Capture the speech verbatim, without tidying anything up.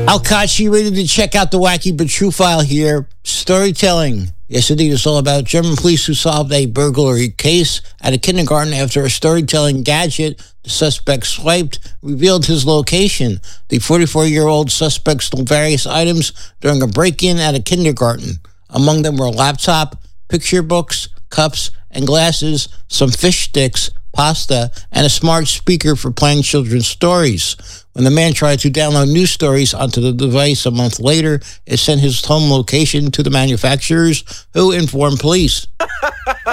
Al Kachi, ready to check out the wacky but true file here. Storytelling. Yes, indeed, it's all about German police who solved a burglary case at a kindergarten after a storytelling gadget the suspect swiped revealed his location. The forty-four-year-old suspect stole various items during a break-in at a kindergarten. Among them were a laptop, picture books, cups, and glasses, some fish sticks, pasta, and a smart speaker for playing children's stories. When the man tried to download news stories onto the device a month later, it sent his home location to the manufacturers, who informed police.